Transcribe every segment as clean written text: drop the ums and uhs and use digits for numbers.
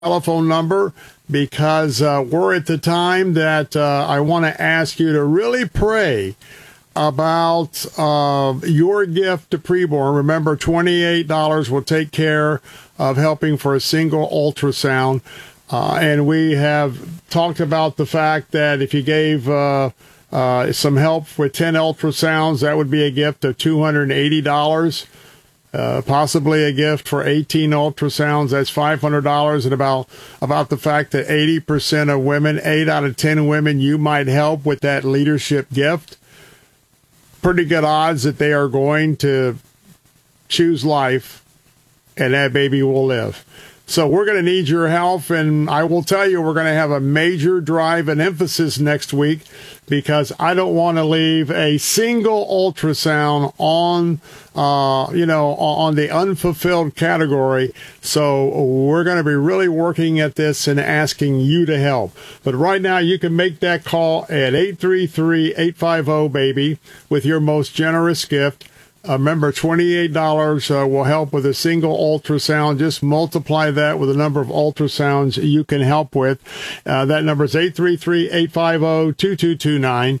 telephone number because we're at the time that I want to ask you to really pray about your gift to preborn. Remember, $28 will take care of helping for a single ultrasound. And we have talked about the fact that if you gave some help with 10 ultrasounds, that would be a gift of $280. Possibly a gift for 18 ultrasounds, that's $500. And about the fact that 80% of women, 8 out of 10 women, you might help with that leadership gift. Pretty good odds that they are going to choose life and that baby will live. So we're going to need your help, and I will tell you we're going to have a major drive and emphasis next week because I don't want to leave a single ultrasound on the unfulfilled category. So we're going to be really working at this and asking you to help. But right now you can make that call at 833-850-BABY with your most generous gift. Remember, $28 will help with a single ultrasound. Just multiply that with the number of ultrasounds you can help with. That number is 833-850-2229,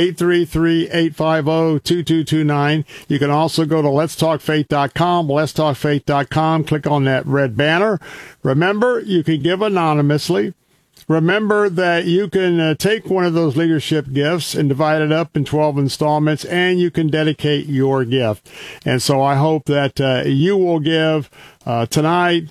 833-850-2229. You can also go to letstalkfaith.com, letstalkfaith.com, click on that red banner. Remember, you can give anonymously. Remember that you can take one of those leadership gifts and divide it up in 12 installments, and you can dedicate your gift. And so I hope that you will give tonight,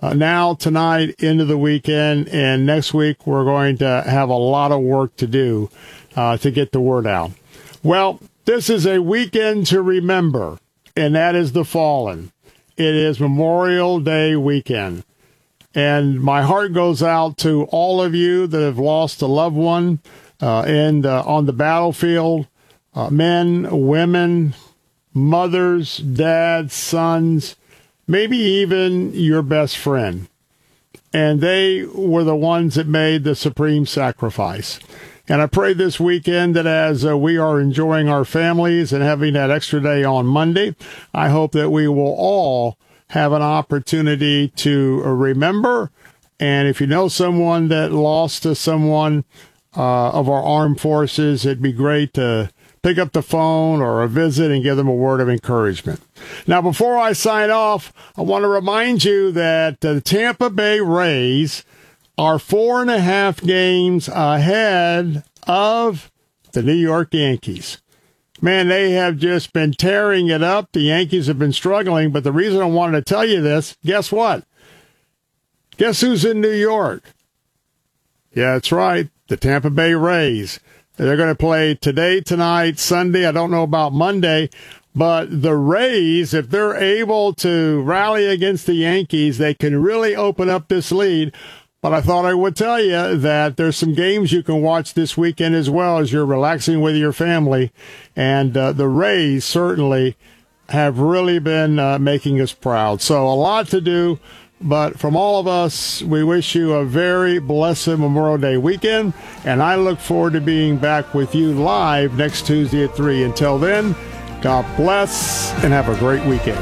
into the weekend, and next week we're going to have a lot of work to do to get the word out. Well, this is a weekend to remember, and that is the fallen. It is Memorial Day weekend. And my heart goes out to all of you that have lost a loved one on the battlefield, men, women, mothers, dads, sons, maybe even your best friend. And they were the ones that made the supreme sacrifice. And I pray this weekend that as we are enjoying our families and having that extra day on Monday, I hope that we will all have an opportunity to remember. And if you know someone that lost to someone of our armed forces, it'd be great to pick up the phone or a visit and give them a word of encouragement. Now, before I sign off, I want to remind you that the Tampa Bay Rays are 4.5 games ahead of the New York Yankees. Man, they have just been tearing it up. The Yankees have been struggling, but the reason I wanted to tell you this, guess what? Guess who's in New York? Yeah, that's right, the Tampa Bay Rays. They're going to play today, tonight, Sunday. I don't know about Monday, but the Rays, if they're able to rally against the Yankees, they can really open up this lead. But I thought I would tell you that there's some games you can watch this weekend as well as you're relaxing with your family. And the Rays certainly have really been making us proud. So a lot to do. But from all of us, we wish you a very blessed Memorial Day weekend. And I look forward to being back with you live next Tuesday at 3. Until then, God bless and have a great weekend.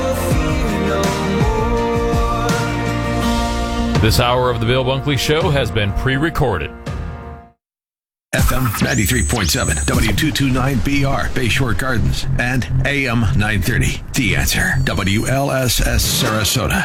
This hour of the Bill Bunkley Show has been pre-recorded. FM 93.7, W229BR, Bayshore Gardens, and AM 930. The Answer, WLSS Sarasota.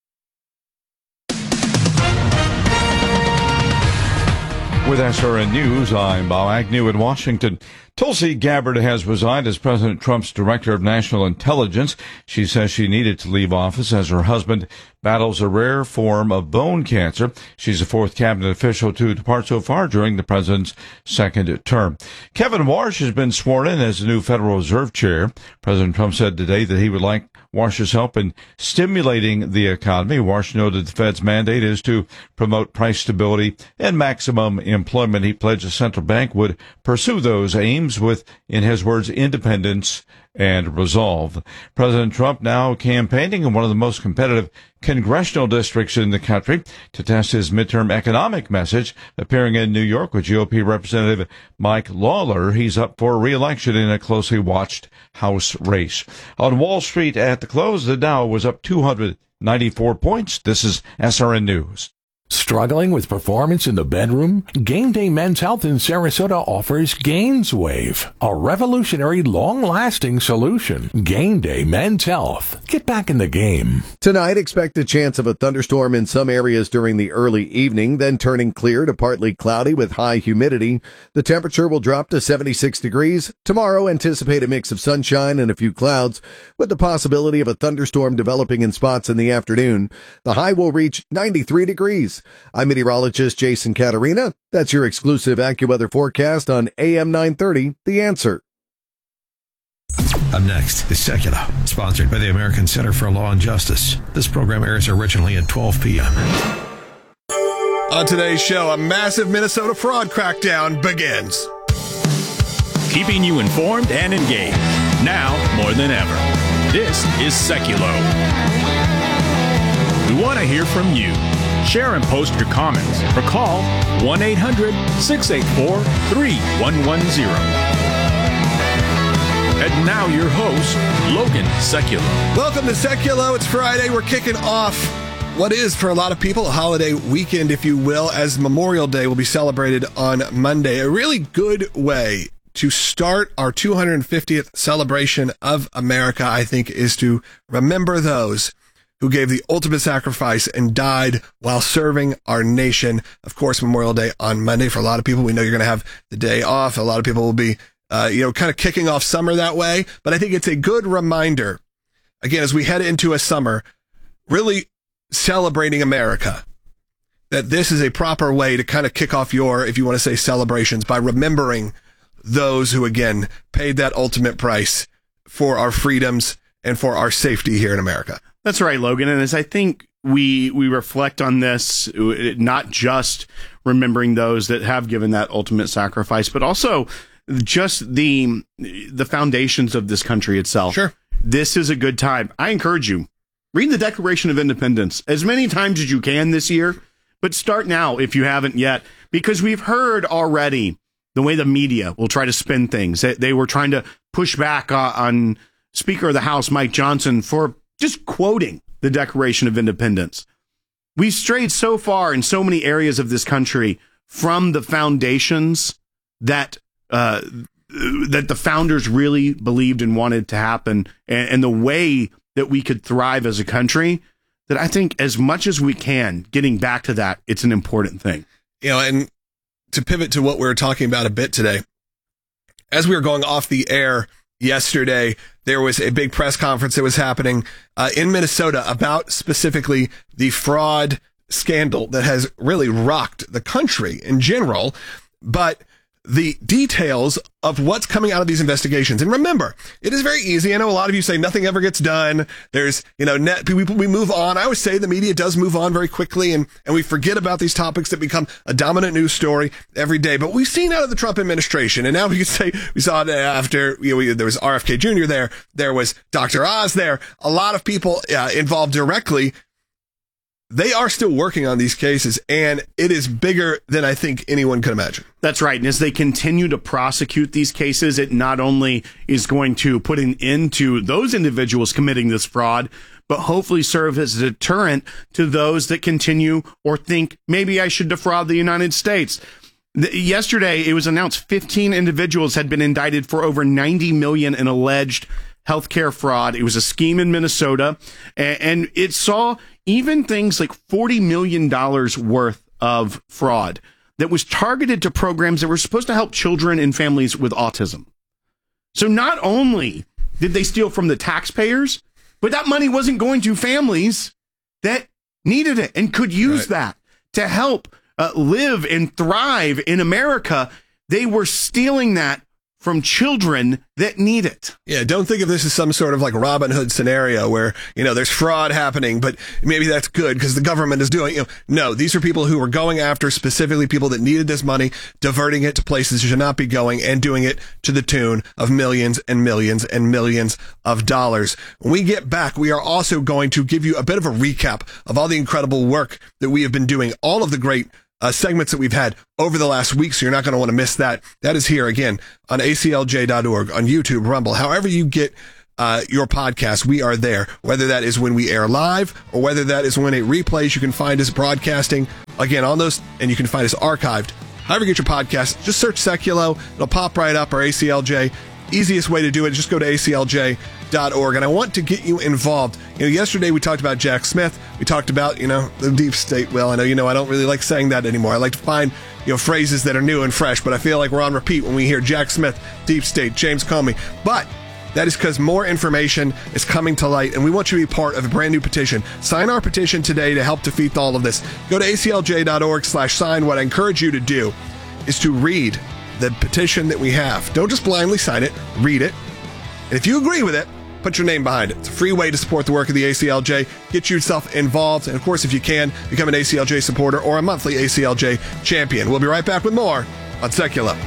With SRN News, I'm Bob Agnew in Washington. Tulsi Gabbard has resigned as President Trump's Director of National Intelligence. She says she needed to leave office as her husband battles a rare form of bone cancer. She's the fourth cabinet official to depart so far during the president's second term. Kevin Warsh has been sworn in as the new Federal Reserve Chair. President Trump said today that he would like Warsh's help in stimulating the economy. Warsh noted the Fed's mandate is to promote price stability and maximum employment. He pledged the central bank would pursue those aims with, in his words, independence and resolve. President Trump now campaigning in one of the most competitive congressional districts in the country to test his midterm economic message, appearing in New York with GOP Representative Mike Lawler. He's up for re-election in a closely watched House race. On Wall Street at the close, the Dow was up 294 points. This is SRN News. Struggling with performance in the bedroom? Game Day Men's Health in Sarasota offers GainsWave, a revolutionary, long-lasting solution. Game Day Men's Health. Get back in the game. Tonight, expect a chance of a thunderstorm in some areas during the early evening, then turning clear to partly cloudy with high humidity. The temperature will drop to 76 degrees. Tomorrow, anticipate a mix of sunshine and a few clouds, with the possibility of a thunderstorm developing in spots in the afternoon. The high will reach 93 degrees. I'm meteorologist Jason Caterina. That's your exclusive AccuWeather forecast on AM 930, The Answer. Up next is Secular, sponsored by the American Center for Law and Justice. This program airs originally at 12 p.m. On today's show, a massive Minnesota fraud crackdown begins. Keeping you informed and engaged, now more than ever. This is Seculo. We want to hear from you. Share and post your comments or call 1-800-684-3110. And now your host, Logan Seculo. Welcome to Seculo. It's Friday. We're kicking off what is, for a lot of people, a holiday weekend, if you will, as Memorial Day will be celebrated on Monday. A really good way to start our 250th celebration of America, I think, is to remember those who gave the ultimate sacrifice and died while serving our nation. Of course, Memorial Day on Monday. For a lot of people, we know you're going to have the day off. A lot of people will be, kind of kicking off summer that way. But I think it's a good reminder, again, as we head into a summer, really celebrating America, that this is a proper way to kind of kick off your, if you want to say, celebrations by remembering those who, again, paid that ultimate price for our freedoms and for our safety here in America. That's right, Logan. And as I think we reflect on this, not just remembering those that have given that ultimate sacrifice, but also just the foundations of this country itself. Sure. This is a good time. I encourage you, read the Declaration of Independence as many times as you can this year, but start now if you haven't yet, because we've heard already the way the media will try to spin things. They were trying to push back on Speaker of the House, Mike Johnson, for just quoting the Declaration of Independence. We've strayed so far in so many areas of this country from the foundations that the founders really believed and wanted to happen, and the way that we could thrive as a country, that I think as much as we can, getting back to that, it's an important thing. And to pivot to what we were talking about a bit today, as we were going off the air yesterday, there was a big press conference that was happening in Minnesota about specifically the fraud scandal that has really rocked the country in general, but the details of what's coming out of these investigations. And remember, it is very easy. I know a lot of you say nothing ever gets done. There's, we move on. I always say the media does move on very quickly, and we forget about these topics that become a dominant news story every day. But we've seen out of the Trump administration, and now we can say we saw it after, there was RFK Jr. there was Dr. Oz there, a lot of people involved directly. They are still working on these cases, and it is bigger than I think anyone could imagine. That's right. And as they continue to prosecute these cases, it not only is going to put an end to those individuals committing this fraud, but hopefully serve as a deterrent to those that continue or think, maybe I should defraud the United States. Yesterday, it was announced 15 individuals had been indicted for over $90 million in alleged healthcare fraud. It was a scheme in Minnesota, and it saw even things like $40 million worth of fraud that was targeted to programs that were supposed to help children and families with autism. So not only did they steal from the taxpayers, but that money wasn't going to families that needed it and could use that to help live and thrive in America. They were stealing that from children that need it. Yeah, don't think of this as some sort of like Robin Hood scenario where, there's fraud happening, but maybe that's good because the government is doing it. No, these are people who were going after specifically people that needed this money, diverting it to places it should not be going, and doing it to the tune of millions and millions and millions of dollars. When we get back, we are also going to give you a bit of a recap of all the incredible work that we have been doing, all of the great segments that we've had over the last week, so you're not going to want to miss that. That is here again on aclj.org, on YouTube, Rumble, however you get your podcast, we are there. Whether that is when we air live or whether that is when it replays, you can find us broadcasting Again, on those, and you can find us archived. However you get your podcast, just search Seculo. It'll pop right up, or ACLJ. Easiest way to do it is just go to aclj.org. And I want to get you involved. Yesterday we talked about Jack Smith. We talked about, the deep state. Well, I know, I don't really like saying that anymore. I like to find, phrases that are new and fresh, but I feel like we're on repeat when we hear Jack Smith, deep state, James Comey. But that is because more information is coming to light, and we want you to be part of a brand new petition. Sign our petition today to help defeat all of this. Go to aclj.org/sign. What I encourage you to do is to read the petition that we have. Don't just blindly sign it, read it. And if you agree with it, put your name behind it. It's a free way to support the work of the ACLJ. Get yourself involved. And of course, if you can, become an ACLJ supporter or a monthly ACLJ champion. We'll be right back with more on Secular.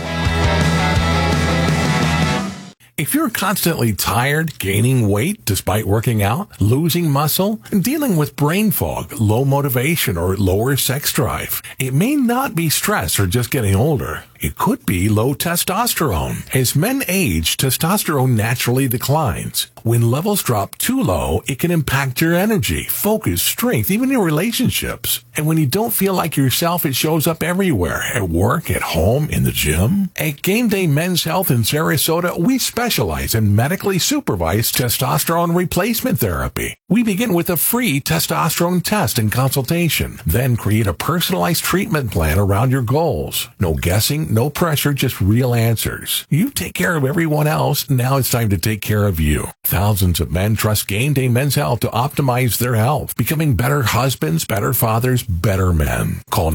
If you're constantly tired, gaining weight despite working out, losing muscle, dealing with brain fog, low motivation, or lower sex drive, it may not be stress or just getting older. It could be low testosterone. As men age, testosterone naturally declines. When levels drop too low, it can impact your energy, focus, strength, even your relationships. And when you don't feel like yourself, it shows up everywhere. At work, at home, in the gym. At Game Day Men's Health in Sarasota, we specialize in medically supervised testosterone replacement therapy. We begin with a free testosterone test and consultation. Then create a personalized treatment plan around your goals. No guessing, no pressure, just real answers. You take care of everyone else. Now it's time to take care of you. Thousands of men trust Game Day Men's Health to optimize their health, becoming better husbands, better fathers, better men. Call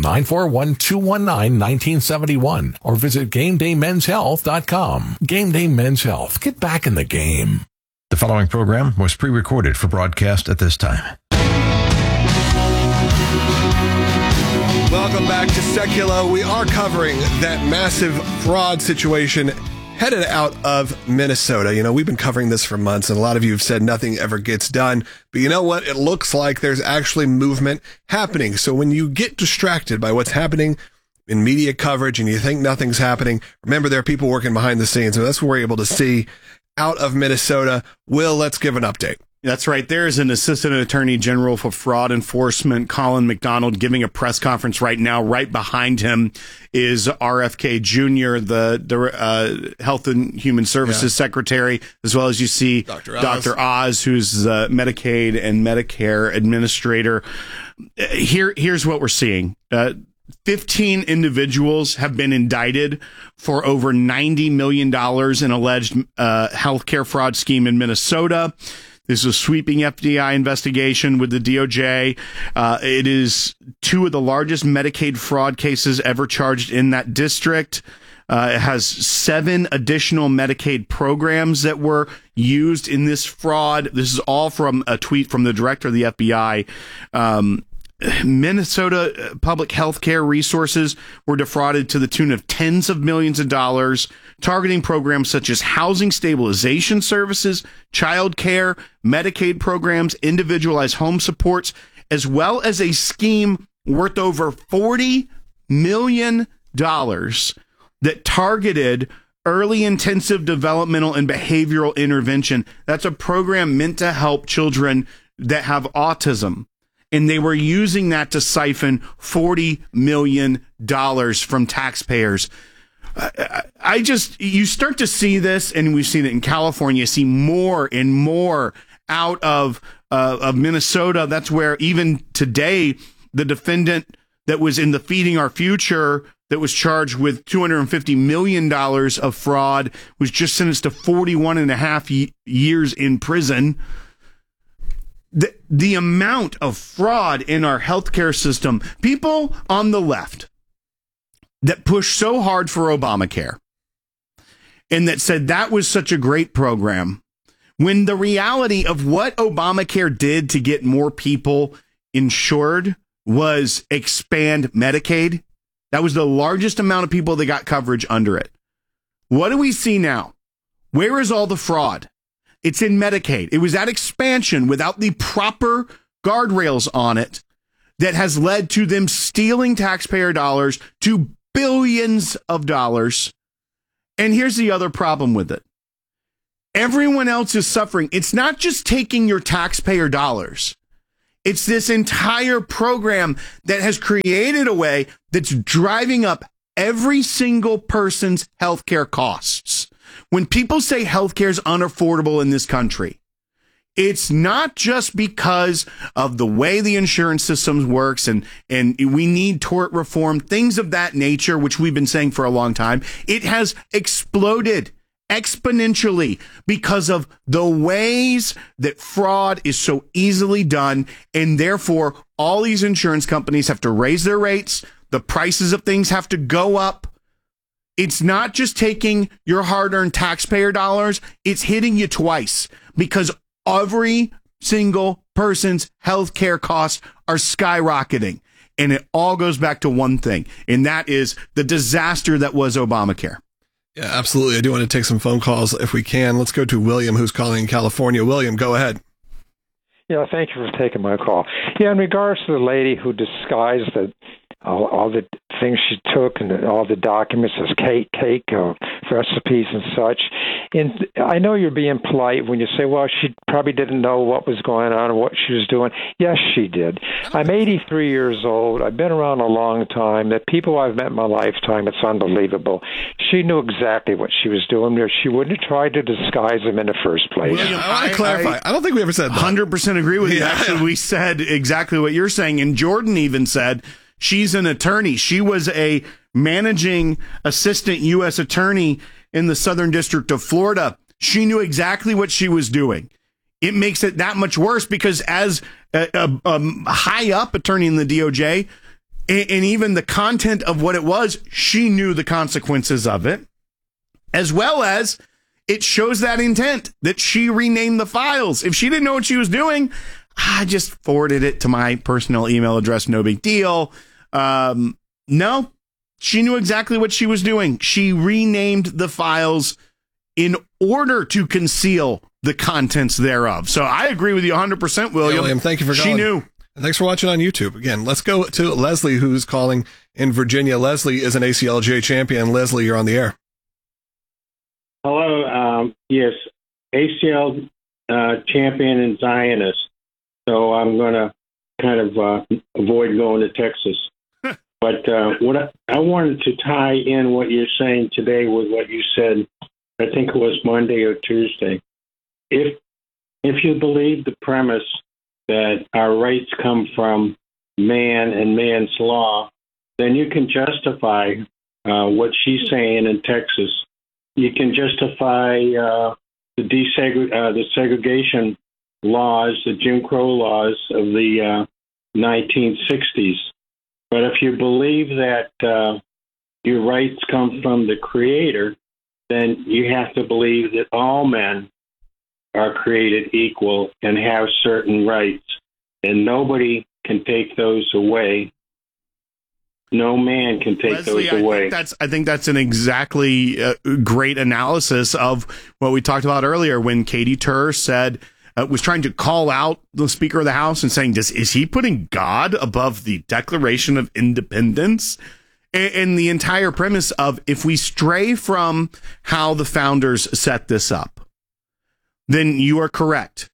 941-219-1971 or visit GameDayMen'sHealth.com. Game Day Men's Health. Get back in the game. The following program was pre-recorded for broadcast at this time. Welcome back to Seculo. We are covering that massive fraud situation headed out of Minnesota. We've been covering this for months, and a lot of you have said nothing ever gets done. But you know what? It looks like there's actually movement happening. So when you get distracted by what's happening in media coverage and you think nothing's happening, remember there are people working behind the scenes. And that's what we're able to see out of Minnesota. Will, let's give an update. That's right. There's an Assistant Attorney General for Fraud Enforcement, Colin McDonald, giving a press conference right now. Right behind him is RFK Jr., the Health and Human Services Secretary, as well as you see Dr. Oz, who's the Medicaid and Medicare Administrator. Here's what we're seeing. 15 individuals have been indicted for over $90 million in alleged healthcare fraud scheme in Minnesota. This is a sweeping FBI investigation with the DOJ. It is two of the largest Medicaid fraud cases ever charged in that district. It has 7 additional Medicaid programs that were used in this fraud. This is all from a tweet from the director of the FBI. Minnesota public health care resources were defrauded to the tune of tens of millions of dollars, targeting programs such as housing stabilization services, child care, Medicaid programs, individualized home supports, as well as a scheme worth over $40 million that targeted early intensive developmental and behavioral intervention. That's a program meant to help children that have autism. And they were using that to siphon $40 million from taxpayers. You start to see this, and we've seen it in California, see more and more out of Minnesota. That's where even today, the defendant that was in the Feeding Our Future that was charged with $250 million of fraud was just sentenced to 41 and a half years in prison. The amount of fraud in our healthcare system, people on the left that pushed so hard for Obamacare and that said that was such a great program, when the reality of what Obamacare did to get more people insured was expand Medicaid. That was the largest amount of people that got coverage under it. What do we see now? Where is all the fraud? It's in Medicaid. It was that expansion without the proper guardrails on it that has led to them stealing taxpayer dollars to billions of dollars. And here's the other problem with it. Everyone else is suffering. It's not just taking your taxpayer dollars. It's this entire program that has created a way that's driving up every single person's healthcare costs. When people say healthcare is unaffordable in this country, it's not just because of the way the insurance system works and we need tort reform, things of that nature, which we've been saying for a long time. It has exploded exponentially because of the ways that fraud is so easily done. And therefore, all these insurance companies have to raise their rates. The prices of things have to go up. It's not just taking your hard-earned taxpayer dollars. It's hitting you twice because every single person's health care costs are skyrocketing. And it all goes back to one thing, and that is the disaster that was Obamacare. Yeah, absolutely. I do want to take some phone calls if we can. Let's go to William, who's calling in California. William, go ahead. Yeah, thank you for taking my call. Yeah, in regards to the lady who disguised all the things she took and all the documents as cake recipes and such. And I know you're being polite when you say, well, she probably didn't know what was going on and what she was doing. Yes, she did. I'm 83 years old. I've been around a long time. The people I've met in my lifetime, it's unbelievable. She knew exactly what she was doing there. She wouldn't have tried to disguise them in the first place. William, I want to clarify. I don't think we ever said that. 100% agree with you. Actually, we said exactly what you're saying. And Jordan even said she's an attorney. She was a managing assistant U.S. attorney in the Southern District of Florida. She knew exactly what she was doing. It makes it that much worse because as a high up attorney in the DOJ, and even the content of what it was, she knew the consequences of it, as well as it shows that intent that she renamed the files. If she didn't know what she was doing, I just forwarded it to my personal email address. No big deal. No, she knew exactly what she was doing. She renamed the files in order to conceal the contents thereof. So I agree with you 100%, William. Yeah, William, thank you for calling. She knew. And thanks for watching on YouTube. Again, let's go to Leslie, who's calling in Virginia. Leslie is an ACLJ champion. Leslie, you're on the air. Hello. Yes, ACL champion and Zionist. So I'm going to kind of avoid going to Texas. But what I wanted to tie in what you're saying today with what you said, I think it was Monday or Tuesday. If you believe the premise that our rights come from man and man's law, then you can justify what she's saying in Texas. You can justify the segregation laws, the Jim Crow laws of the 1960s. But if you believe that your rights come from the Creator, then you have to believe that all men are created equal and have certain rights, and nobody can take those away. No man can take Leslie, those away. I think that's an exactly great analysis of what we talked about earlier when Katie Tur said, was trying to call out the Speaker of the House and saying, is he putting God above the Declaration of Independence? And the entire premise of if we stray from how the founders set this up, then you are correct.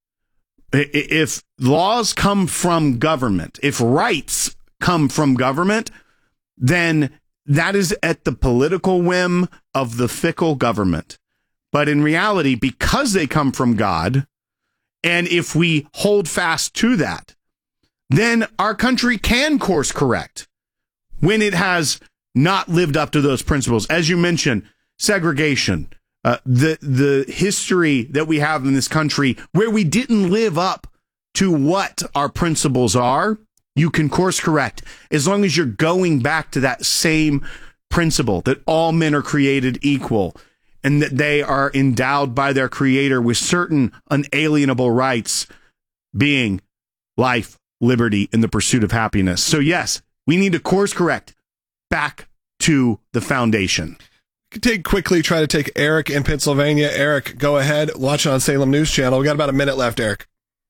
If laws come from government, if rights come from government, then that is at the political whim of the fickle government. But in reality, because they come from God, and if we hold fast to that, then our country can course correct when it has not lived up to those principles. As you mentioned, segregation, the history that we have in this country where we didn't live up to what our principles are, you can course correct as long as you're going back to that same principle that all men are created equal and that they are endowed by their Creator with certain unalienable rights, being life, liberty, and the pursuit of happiness. So yes, we need to course correct back to the foundation. Try to take Eric in Pennsylvania. Eric, go ahead. Watch on Salem News Channel. We got about a minute left, Eric.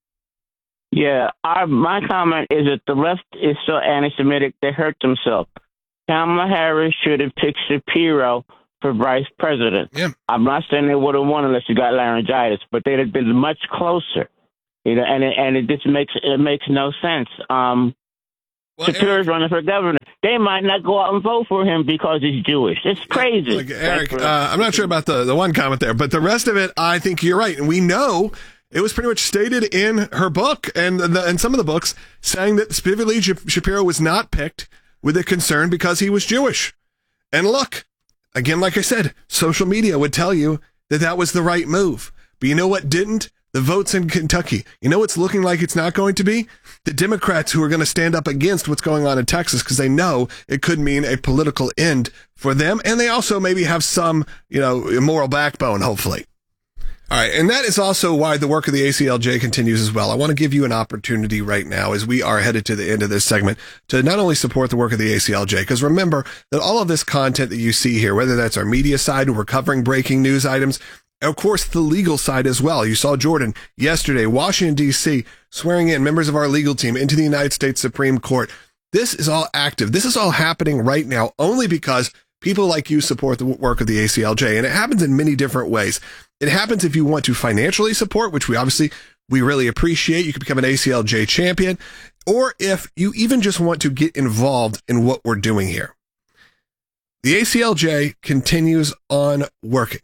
Yeah, my comment is that the left is so anti-Semitic they hurt themselves. Kamala Harris should have picked Shapiro for vice president. Yeah. I'm not saying they would have won unless you got laryngitis, but they'd have been much closer. And it just makes no sense. Shapiro's running for governor. They might not go out and vote for him because he's Jewish. It's crazy. Look, Eric, I'm not sure about the one comment there, but the rest of it, I think you're right. And we know it was pretty much stated in her book and some of the books saying that specifically Shapiro was not picked with a concern because he was Jewish. And look, again, like I said, social media would tell you that was the right move. But you know what didn't? The votes in Kentucky. You know what's looking like it's not going to be? The Democrats who are going to stand up against what's going on in Texas because they know it could mean a political end for them. And they also maybe have some, moral backbone, hopefully. All right. And that is also why the work of the ACLJ continues as well. I want to give you an opportunity right now as we are headed to the end of this segment to not only support the work of the ACLJ, because remember that all of this content that you see here, whether that's our media side, we're covering breaking news items, of course, the legal side as well. You saw Jordan yesterday, Washington, D.C., swearing in members of our legal team into the United States Supreme Court. This is all active. This is all happening right now only because people like you support the work of the ACLJ. And it happens in many different ways. It happens if you want to financially support, which we really appreciate. You can become an ACLJ champion. Or if you even just want to get involved in what we're doing here. The ACLJ continues on working.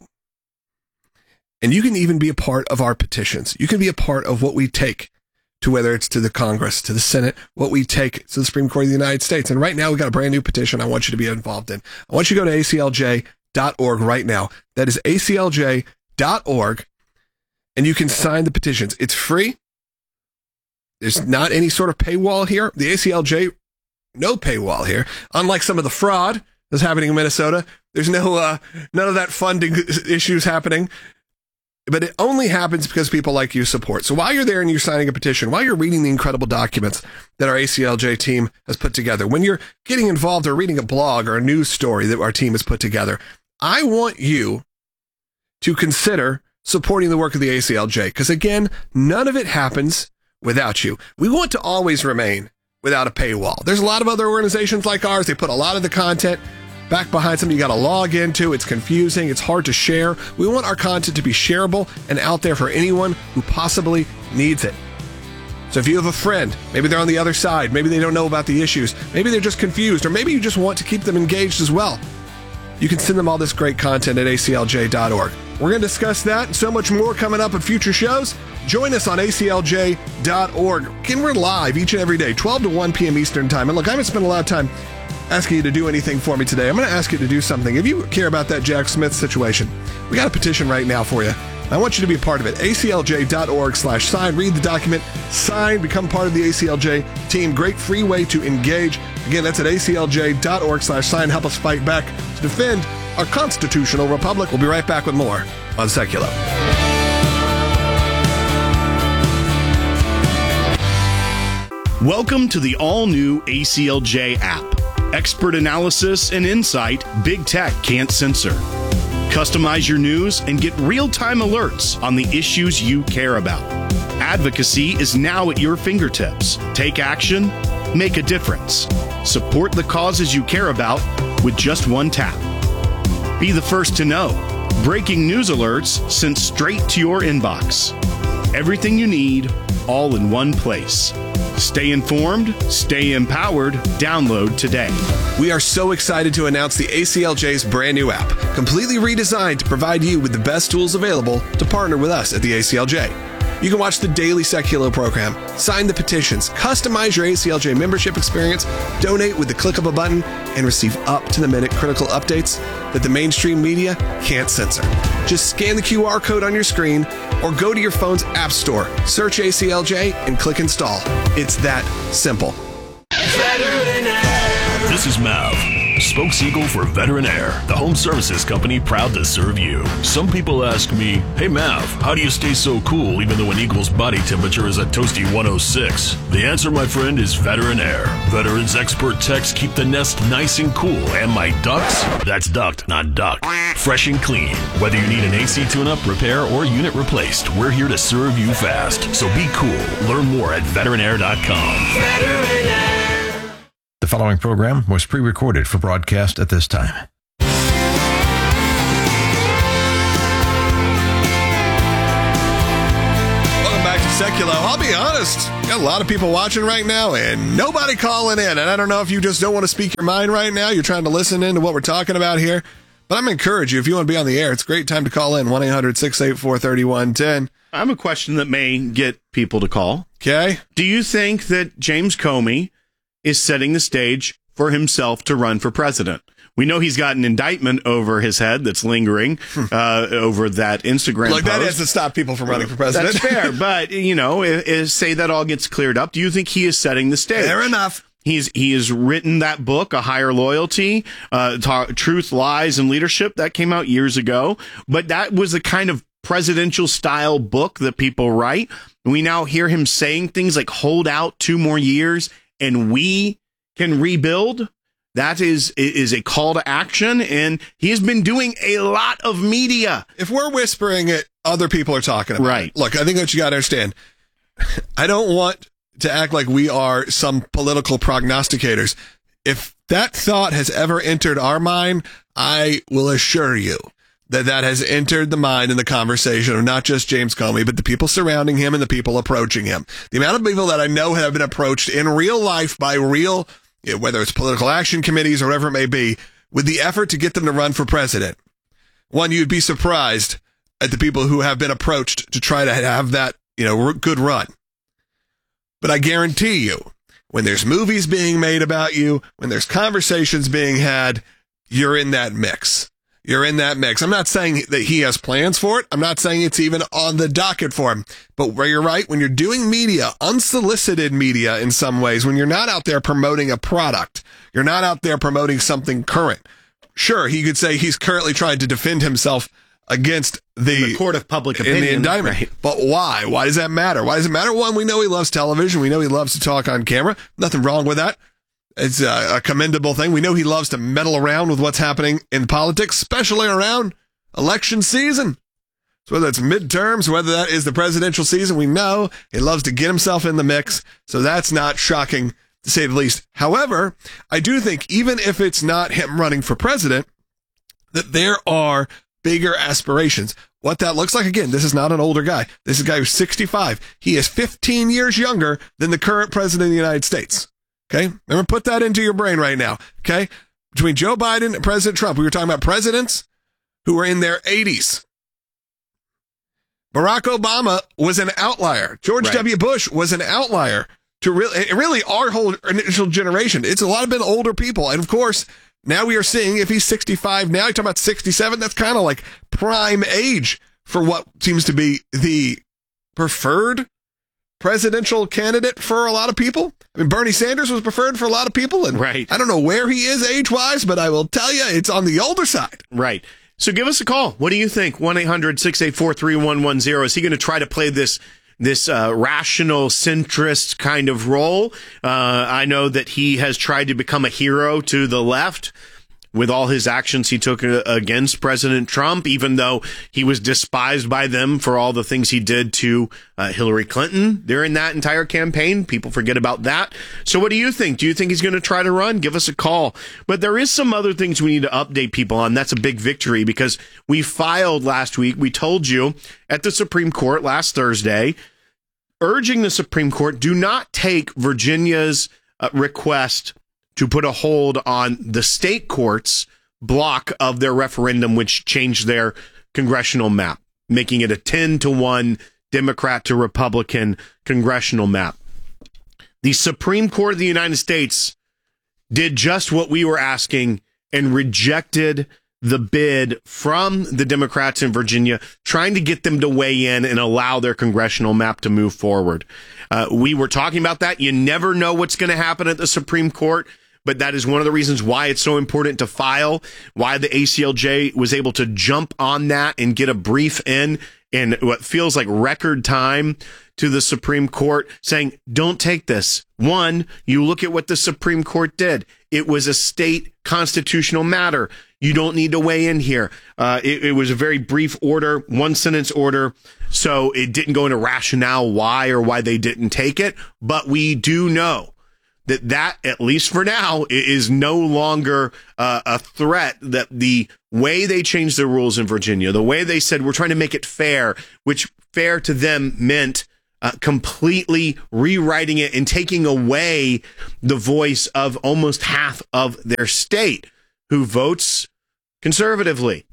And you can even be a part of our petitions. You can be a part of what we take to, whether it's to the Congress, to the Senate, what we take to the Supreme Court of the United States. And right now we've got a brand new petition I want you to be involved in. I want you to go to aclj.org right now. That is aclj.org. And you can sign the petitions. It's free. There's not any sort of paywall here. The ACLJ, no paywall here. Unlike some of the fraud that's happening in Minnesota, there's none of that funding issues happening. But it only happens because people like you support. So while you're there and you're signing a petition, while you're reading the incredible documents that our ACLJ team has put together, when you're getting involved or reading a blog or a news story that our team has put together, I want you to consider supporting the work of the ACLJ. Because again, none of it happens without you. We want to always remain without a paywall. There's a lot of other organizations like ours. They put a lot of the content back behind something you got to log into. It's confusing. It's hard to share. We want our content to be shareable and out there for anyone who possibly needs it. So if you have a friend, maybe they're on the other side, maybe they don't know about the issues, maybe they're just confused, or maybe you just want to keep them engaged as well, you can send them all this great content at aclj.org. We're going to discuss that and so much more coming up in future shows. Join us on aclj.org. Again, we're live each and every day, 12 to 1 p.m. Eastern Time. And look, I haven't spent a lot of time asking you to do anything for me today. I'm going to ask you to do something. If you care about that Jack Smith situation, we got a petition right now for you. I want you to be a part of it. aclj.org/sign. Read the document, sign, become part of the ACLJ team. Great free way to engage. Again, that's at aclj.org/sign. Help us fight back to defend our constitutional republic. We'll be right back with more on Secular. Welcome to the all-new ACLJ app. Expert analysis and insight big tech can't censor. Customize your news and get real-time alerts on the issues you care about. Advocacy is now at your fingertips. Take action, make a difference. Support the causes you care about with just one tap. Be the first to know. Breaking news alerts sent straight to your inbox. Everything you need, all in one place. Stay informed, stay empowered. Download today. We are so excited to announce the ACLJ's brand new app, completely redesigned to provide you with the best tools available to partner with us at the ACLJ. You can watch the daily Secular program, sign the petitions, customize your ACLJ membership experience, donate with the click of a button, and receive up-to-the-minute critical updates that the mainstream media can't censor. Just scan the QR code on your screen or go to your phone's app store, search ACLJ, and click install. It's that simple. This is Mav, Spokeseagull for Veteran Air, the home services company proud to serve you. Some people ask me, hey Mav, how do you stay so cool even though an eagle's body temperature is a toasty 106? The answer, my friend, is Veteran Air. Veterans expert techs keep the nest nice and cool, and my ducks, that's ducked, not duck, fresh and clean. Whether you need an AC tune-up, repair, or unit replaced, we're here to serve you fast. So be cool. Learn more at veteranair.com. Veteran Air. The following program was pre-recorded for broadcast at this time. Welcome back to Seculo. I'll be honest, got a lot of people watching right now and nobody calling in. And I don't know if you just don't want to speak your mind right now. You're trying to listen into what we're talking about here. But I'm going to encourage you, if you want to be on the air, it's a great time to call in, 1-800-684-3110. I have a question that may get people to call. Okay. Do you think that James Comey is setting the stage for himself to run for president? We know he's got an indictment over his head that's lingering over that Instagram Look, post. that hasn't stopped people from running for president. That's fair, but, say that all gets cleared up. Do you think he is setting the stage? Fair enough. He has written that book, A Higher Loyalty, Truth, Lies, and Leadership. That came out years ago. But that was the kind of presidential-style book that people write. We now hear him saying things like, hold out 2 more years, and we can rebuild. That is a call to action, and he has been doing a lot of media. If we're whispering it, other people are talking about it. Look, I think what you got to understand, I don't want to act like we are some political prognosticators. If that thought has ever entered our mind, I will assure you that has entered the mind and the conversation of not just James Comey, but the people surrounding him and the people approaching him. The amount of people that I know have been approached in real life by real, whether it's political action committees or whatever it may be, with the effort to get them to run for president. One, you'd be surprised at the people who have been approached to try to have that, good run. But I guarantee you, when there's movies being made about you, when there's conversations being had, you're in that mix. You're in that mix. I'm not saying that he has plans for it. I'm not saying it's even on the docket for him. But where you're right, when you're doing media, unsolicited media in some ways, when you're not out there promoting a product, you're not out there promoting something current. Sure, he could say he's currently trying to defend himself against the court of public opinion. In the indictment. Right. But why? Why does that matter? Why does it matter? One, we know he loves television. We know he loves to talk on camera. Nothing wrong with that. It's a commendable thing. We know he loves to meddle around with what's happening in politics, especially around election season. So whether it's midterms, whether that is the presidential season, we know he loves to get himself in the mix. So that's not shocking, to say the least. However, I do think even if it's not him running for president, that there are bigger aspirations. What that looks like, again, this is not an older guy. This is a guy who's 65. He is 15 years younger than the current president of the United States. Okay? Remember, put that into your brain right now. Okay? Between Joe Biden and President Trump, we were talking about presidents who were in their 80s. Barack Obama was an outlier. George W. Bush was an outlier to really our whole initial generation. It's a lot of been older people. And of course, now we are seeing if he's 65 now, you're talking about 67, that's kind of like prime age for what seems to be the preferred presidential candidate for a lot of people. I mean, Bernie Sanders was preferred for a lot of people, and I don't know where he is age-wise, but I will tell you, it's on the older side. Right. So give us a call. What do you think? 1-800-684-3110. Is he going to try to play this rational centrist kind of role? I know that he has tried to become a hero to the left with all his actions he took against President Trump, even though he was despised by them for all the things he did to Hillary Clinton during that entire campaign. People forget about that. So what do you think? Do you think he's going to try to run? Give us a call. But there is some other things we need to update people on. That's a big victory because we filed last week. We told you at the Supreme Court last Thursday, urging the Supreme Court, do not take Virginia's request to put a hold on the state courts' block of their referendum, which changed their congressional map, making it a 10-1 Democrat to Republican congressional map. The Supreme Court of the United States did just what we were asking and rejected the bid from the Democrats in Virginia, trying to get them to weigh in and allow their congressional map to move forward. We were talking about that. You never know what's going to happen at the Supreme Court. But that is one of the reasons why it's so important to file, why the ACLJ was able to jump on that and get a brief in what feels like record time to the Supreme Court saying, don't take this. One, you look at what the Supreme Court did. It was a state constitutional matter. You don't need to weigh in here. It was a very brief order, one sentence order. So it didn't go into rationale why they didn't take it. But we do know that, at least for now, is no longer a threat, that the way they changed the rules in Virginia, the way they said we're trying to make it fair, which fair to them meant completely rewriting it and taking away the voice of almost half of their state who votes conservatively,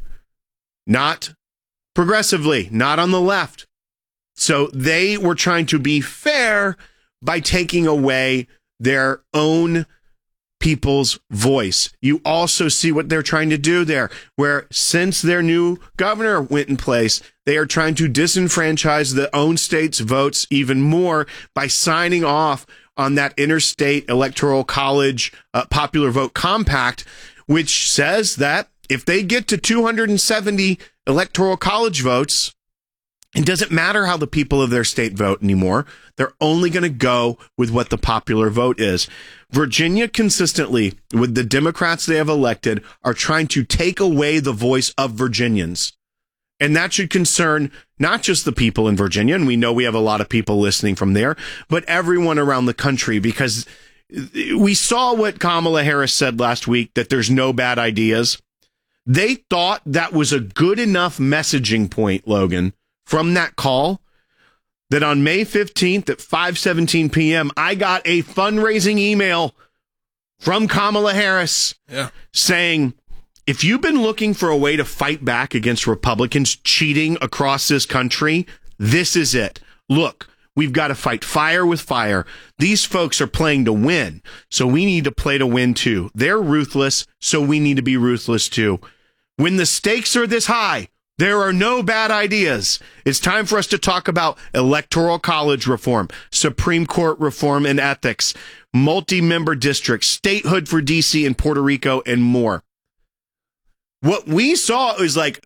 not progressively, not on the left. So they were trying to be fair by taking away their own people's voice. You also see what they're trying to do there, where since their new governor went in place, they are trying to disenfranchise their own state's votes even more by signing off on that interstate electoral college popular vote compact, which says that if they get to 270 electoral college votes, it doesn't matter how the people of their state vote anymore. They're only going to go with what the popular vote is. Virginia consistently, with the Democrats they have elected, are trying to take away the voice of Virginians. And that should concern not just the people in Virginia, and we know we have a lot of people listening from there, but everyone around the country, because we saw what Kamala Harris said last week, that there's no bad ideas. They thought that was a good enough messaging point, Logan, from that call, that on May 15th at 5:17 p.m., I got a fundraising email from Kamala Harris saying, if you've been looking for a way to fight back against Republicans cheating across this country, this is it. Look, we've got to fight fire with fire. These folks are playing to win, so we need to play to win too. They're ruthless, so we need to be ruthless too. When the stakes are this high, there are no bad ideas. It's time for us to talk about electoral college reform, Supreme Court reform and ethics, multi-member districts, statehood for D.C. and Puerto Rico, and more. What we saw is like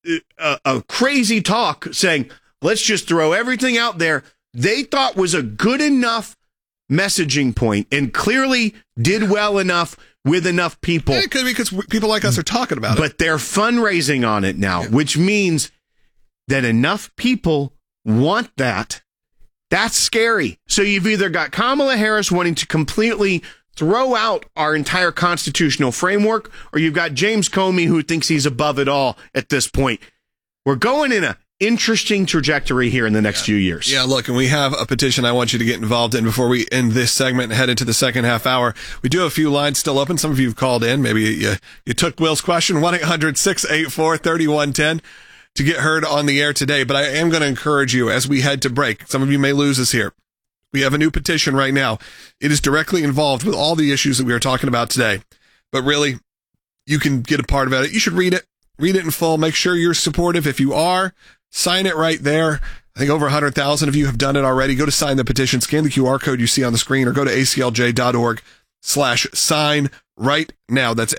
a crazy talk saying, let's just throw everything out there. They thought was a good enough messaging point and clearly did well enough with enough people. Yeah, it could be because people like us are talking about it. But they're fundraising on it now, which means that enough people want that. That's scary. So you've either got Kamala Harris wanting to completely throw out our entire constitutional framework, or you've got James Comey who thinks he's above it all at this point. We're going in a interesting trajectory here in the next few years. Yeah, look, and we have a petition I want you to get involved in before we end this segment and head into the second half hour. We do have a few lines still open. Some of you have called in. Maybe you took Will's question, 1-800-684-3110 to get heard on the air today. But I am going to encourage you as we head to break. Some of you may lose us here. We have a new petition right now. It is directly involved with all the issues that we are talking about today. But really, you can get a part of it. You should read it. Read it in full. Make sure you're supportive. If you are, sign it right there. I think over 100,000 of you have done it already. Go to sign the petition, scan the QR code you see on the screen, or go to aclj.org/sign right now. That's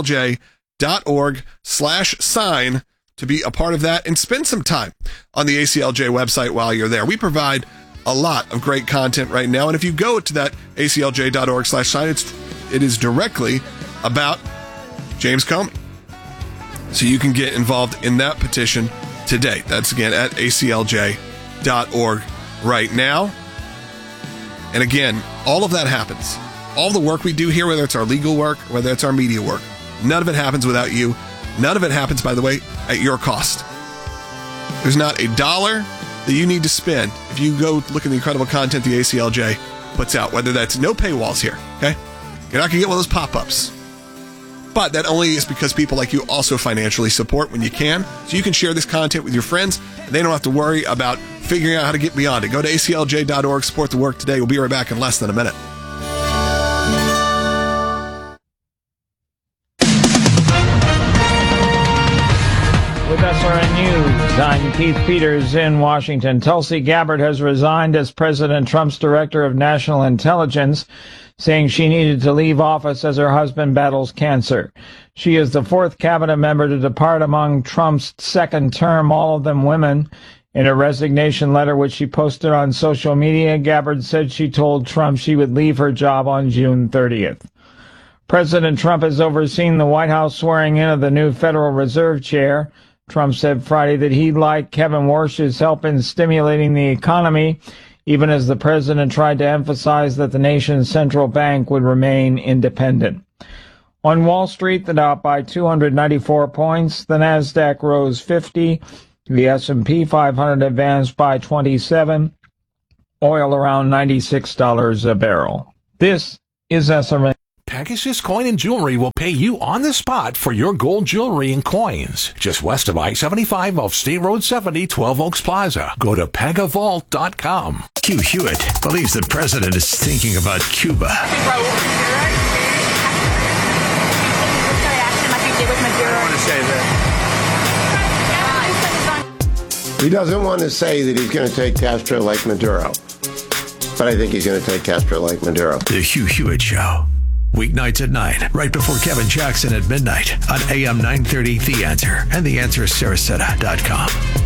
aclj.org/sign to be a part of that, and spend some time on the ACLJ website while you're there. We provide a lot of great content right now. And if you go to that aclj.org/sign, it is directly about James Comey. So you can get involved in that petition today. That's again at aclj.org right now. And again, all of that happens. All the work we do here, whether it's our legal work, whether it's our media work, none of it happens without you. None of it happens, by the way, at your cost. There's not a dollar that you need to spend if you go look at the incredible content the ACLJ puts out, whether that's no paywalls here, okay? You're not going to get one of those pop-ups. But that only is because people like you also financially support when you can. So you can share this content with your friends, and they don't have to worry about figuring out how to get beyond it. Go to aclj.org, support the work today. We'll be right back in less than a minute. With SRN News, I'm Keith Peters in Washington. Tulsi Gabbard has resigned as President Trump's Director of National Intelligence, saying she needed to leave office as her husband battles cancer. She is the fourth cabinet member to depart among Trump's second term, all of them women. In a resignation letter which she posted on social media, Gabbard said she told Trump she would leave her job on June 30th. President Trump has overseen the White House swearing in of the new Federal Reserve Chair. Trump said Friday that he'd like Kevin Warsh's help in stimulating the economy, even as the president tried to emphasize that the nation's central bank would remain independent. On Wall Street, the Dow up by 294 points, the Nasdaq rose 50, the S&P 500 advanced by 27, Oil around $96 a barrel. This is SRN. Pegasus Coin and Jewelry will pay you on the spot for your gold jewelry and coins. Just west of I-75 off State Road 70, 12 Oaks Plaza. Go to pegavault.com. Hugh Hewitt believes the president is thinking about Cuba. He doesn't want to say that he's going to take Castro like Maduro, but I think he's going to take Castro like Maduro. The Hugh Hewitt Show. Weeknights at 9, right before Kevin Jackson at midnight on AM 930 The Answer and TheAnswerSarasota.com.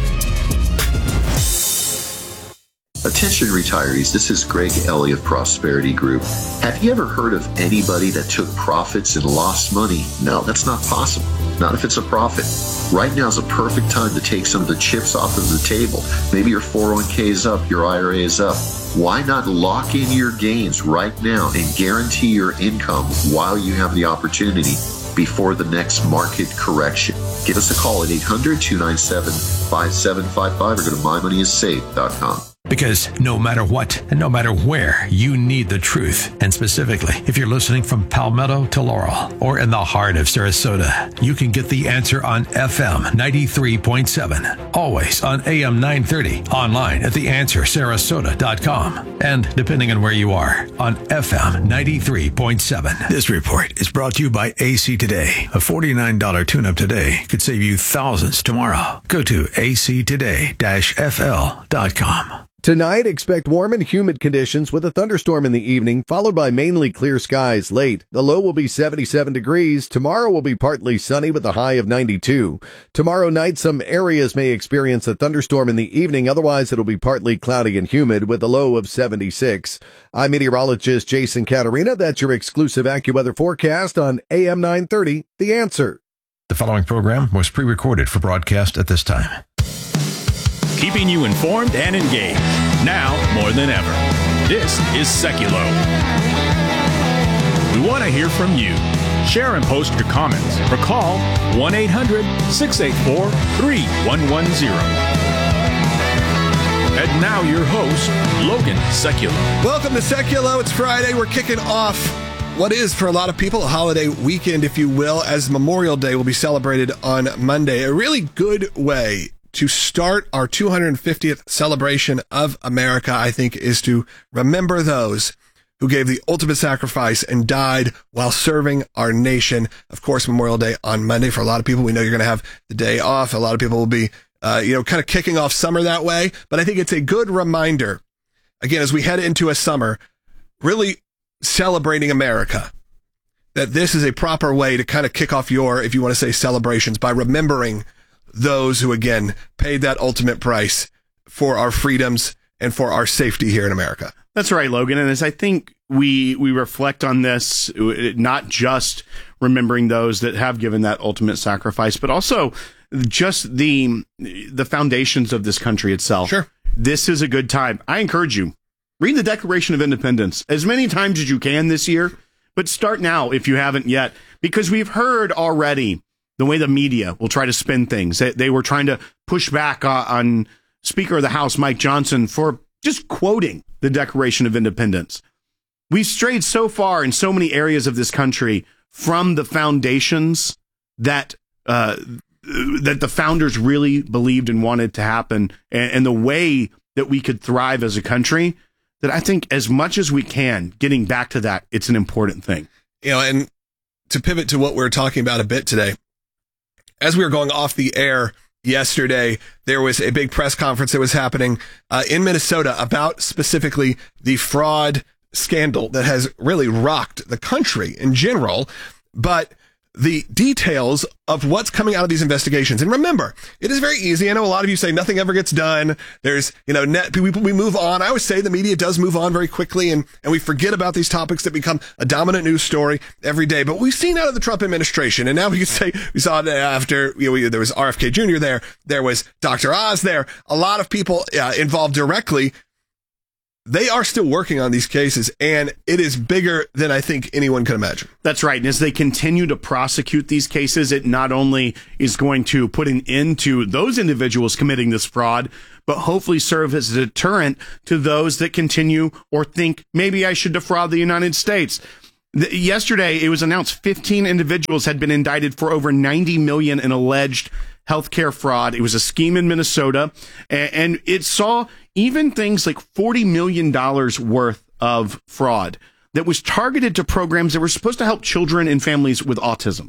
Attention retirees, this is Greg Ellie of Prosperity Group. Have you ever heard of anybody that took profits and lost money? No, that's not possible. Not if it's a profit. Right now is a perfect time to take some of the chips off of the table. Maybe your 401k is up, your IRA is up. Why not lock in your gains right now and guarantee your income while you have the opportunity before the next market correction? Give us a call at 800-297-5755 or go to mymoneyissafe.com. Because no matter what and no matter where, you need the truth. And specifically, if you're listening from Palmetto to Laurel or in the heart of Sarasota, you can get the answer on FM 93.7, always on AM 930, online at theanswersarasota.com, and depending on where you are, on FM 93.7. This report is brought to you by AC Today. A $49 tune-up today could save you thousands tomorrow. Go to actoday-fl.com. Tonight, expect warm and humid conditions with a thunderstorm in the evening, followed by mainly clear skies late. The low will be 77 degrees. Tomorrow will be partly sunny with a high of 92. Tomorrow night, some areas may experience a thunderstorm in the evening. Otherwise, it'll be partly cloudy and humid with a low of 76. I'm meteorologist Jason Caterina. That's your exclusive AccuWeather forecast on AM 930, The Answer. The following program was pre-recorded for broadcast at this time. Keeping you informed and engaged. Now more than ever. This is Seculo. We want to hear from you. Share and post your comments or call 1-800-684-3110. And now your host, Logan Seculo. Welcome to Seculo. It's Friday. We're kicking off what is, for a lot of people, a holiday weekend, if you will, as Memorial Day will be celebrated on Monday. A really good way to start our 250th celebration of America, I think, is to remember those who gave the ultimate sacrifice and died while serving our nation. Of course, Memorial Day on Monday. For a lot of people, we know you're going to have the day off. A lot of people will be, kind of kicking off summer that way. But I think it's a good reminder, again, as we head into a summer, really celebrating America, that this is a proper way to kind of kick off your, if you want to say, celebrations by remembering those who, again, paid that ultimate price for our freedoms and for our safety here in America. That's right, Logan. And as I think we reflect on this, not just remembering those that have given that ultimate sacrifice, but also just the foundations of this country itself. Sure. This is a good time. I encourage you, read the Declaration of Independence as many times as you can this year, but start now if you haven't yet, because we've heard already the way the media will try to spin things. They were trying to push back on Speaker of the House, Mike Johnson, for just quoting the Declaration of Independence. We've strayed so far in so many areas of this country from the foundations that the founders really believed and wanted to happen, and the way that we could thrive as a country, that I think as much as we can, getting back to that, it's an important thing. And to pivot to what we were talking about a bit today, as we were going off the air yesterday, there was a big press conference that was happening in Minnesota about specifically the fraud scandal that has really rocked the country in general, but the details of what's coming out of these investigations. And remember, it is very easy. I know a lot of you say nothing ever gets done. There's, we move on. I always say the media does move on very quickly, and we forget about these topics that become a dominant news story every day. But we've seen out of the Trump administration, and now we can say we saw it after, there was RFK Jr. there was Dr. Oz there, a lot of people involved directly. They are still working on these cases, and it is bigger than I think anyone could imagine. That's right. And as they continue to prosecute these cases, it not only is going to put an end to those individuals committing this fraud, but hopefully serve as a deterrent to those that continue or think maybe I should defraud the United States. Yesterday, it was announced 15 individuals had been indicted for over $90 million in alleged healthcare fraud. It was a scheme in Minnesota, and it saw even things like $40 million worth of fraud that was targeted to programs that were supposed to help children and families with autism.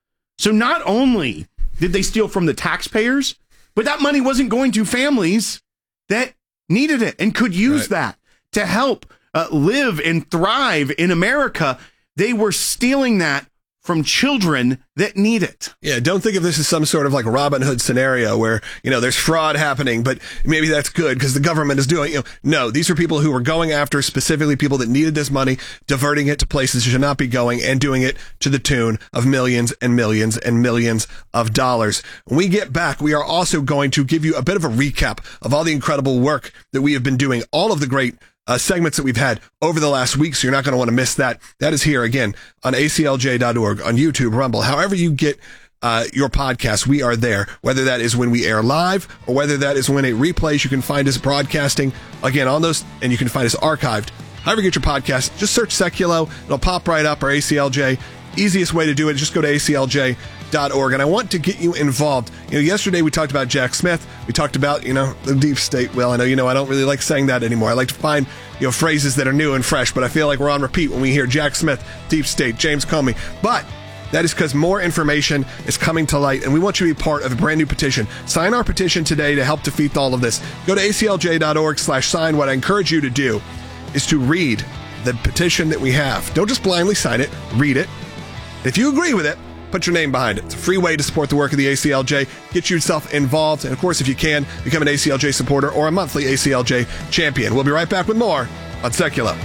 So not only did they steal from the taxpayers, but that money wasn't going to families that needed it and could use that to help live and thrive in America. They were stealing that from children that need it. Yeah, don't think of this as some sort of like Robin Hood scenario where, there's fraud happening, but maybe that's good because the government is doing, no, these are people who were going after specifically people that needed this money, diverting it to places it should not be going and doing it to the tune of millions and millions and millions of dollars. When we get back, we are also going to give you a bit of a recap of all the incredible work that we have been doing, all of the great segments that we've had over the last week, so you're not going to want to miss that. That is here again on aclj.org, on YouTube, Rumble, however you get your podcast, we are there. Whether that is when we air live or whether that is when it replays, you can find us broadcasting again on those, and you can find us archived. However you get your podcast, just search Seculo. It'll pop right up, or ACLJ. Easiest way to do it is just go to aclj.org. And I want to get you involved. Yesterday we talked about Jack Smith. We talked about, the deep state. Well, I know, I don't really like saying that anymore. I like to find, phrases that are new and fresh, but I feel like we're on repeat when we hear Jack Smith, deep state, James Comey. But that is because more information is coming to light, and we want you to be part of a brand new petition. Sign our petition today to help defeat all of this. Go to aclj.org/sign. What I encourage you to do is to read the petition that we have. Don't just blindly sign it. Read it. If you agree with it, put your name behind it. It's a free way to support the work of the ACLJ. Get yourself involved. And of course, if you can, become an ACLJ supporter or a monthly ACLJ champion. We'll be right back with more on Seculo.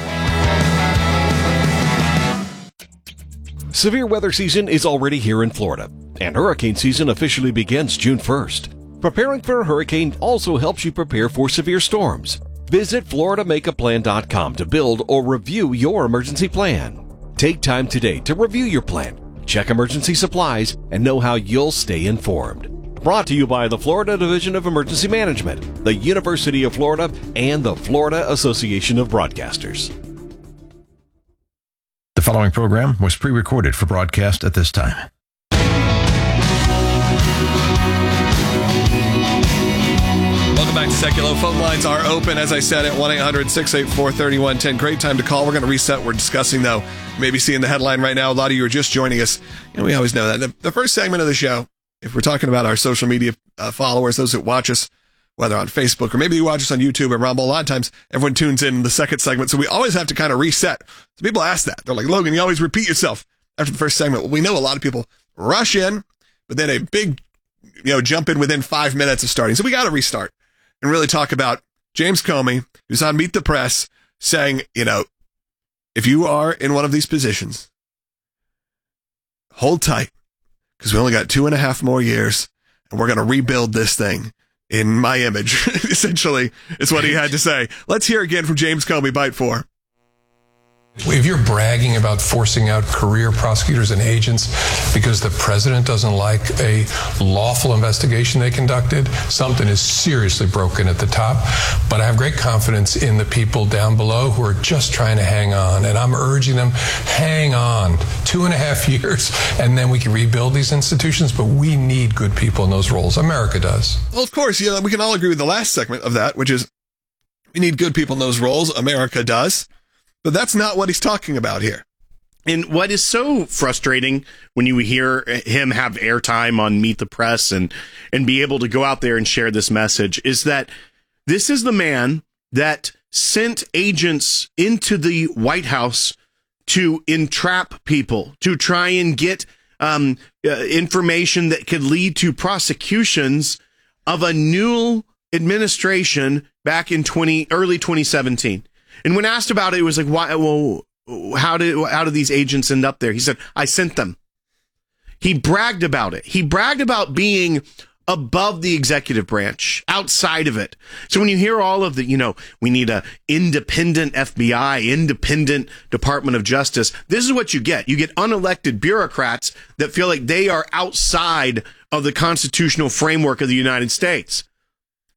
Severe weather season is already here in Florida, and hurricane season officially begins June 1st. Preparing for a hurricane also helps you prepare for severe storms. Visit FloridaMakeAPlan.com to build or review your emergency plan. Take time today to review your plan, check emergency supplies, and know how you'll stay informed. Brought to you by the Florida Division of Emergency Management, the University of Florida, and the Florida Association of Broadcasters. The following program was pre-recorded for broadcast at this time. Welcome back to Seculo. Phone lines are open, as I said, at 1-800-684-3110. Great time to call. We're going to reset. We're discussing, though, maybe seeing the headline right now. A lot of you are just joining us, and we always know that. The first segment of the show, if we're talking about our social media followers, those that watch us, whether on Facebook or maybe you watch us on YouTube or Rumble, a lot of times everyone tunes in the second segment, so we always have to kind of reset. So people ask that. They're like, Logan, you always repeat yourself after the first segment. Well, we know a lot of people rush in, but then a big, jump in within 5 minutes of starting. So we got to restart and really talk about James Comey, who's on Meet the Press, saying, if you are in one of these positions, hold tight, because we only got 2.5 more years, and we're going to rebuild this thing in my image, essentially, is what he had to say. Let's hear again from James Comey, Bite 4. If you're bragging about forcing out career prosecutors and agents because the president doesn't like a lawful investigation they conducted, something is seriously broken at the top. But I have great confidence in the people down below who are just trying to hang on. And I'm urging them, hang on 2.5 years, and then we can rebuild these institutions. But we need good people in those roles. America does. Well, of course, we can all agree with the last segment of that, which is we need good people in those roles. America does. But that's not what he's talking about here. And what is so frustrating when you hear him have airtime on Meet the Press and be able to go out there and share this message is that this is the man that sent agents into the White House to entrap people, to try and get information that could lead to prosecutions of a new administration back in early 2017. And when asked about it, it was like, why? Well, how did these agents end up there? He said, I sent them. He bragged about it. He bragged about being above the executive branch, outside of it. So when you hear all of the, we need a independent FBI, independent Department of Justice, this is what you get. You get unelected bureaucrats that feel like they are outside of the constitutional framework of the United States.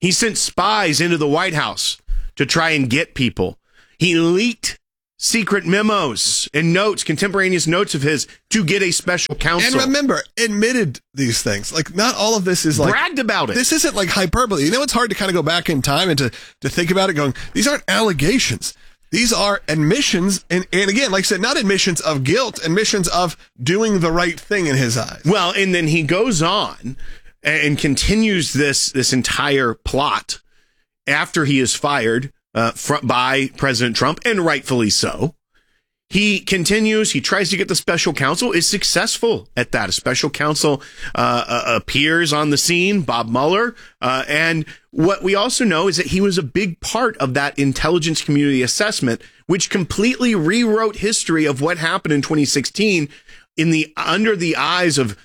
He sent spies into the White House to try and get people. He leaked secret memos and notes, contemporaneous notes of his, to get a special counsel. And remember, admitted these things. Like, not all of this is like... bragged about it. This isn't like hyperbole. You know, it's hard to kind of go back in time and to think about it going, these aren't allegations. These are admissions. And again, like I said, not admissions of guilt, admissions of doing the right thing in his eyes. Well, and then he goes on and continues this entire plot after he is fired by President Trump, and rightfully so. He continues. He tries to get the special counsel, is successful at that. A special counsel appears on the scene, Bob Mueller. And what we also know is that he was a big part of that intelligence community assessment, which completely rewrote history of what happened in 2016 under the eyes of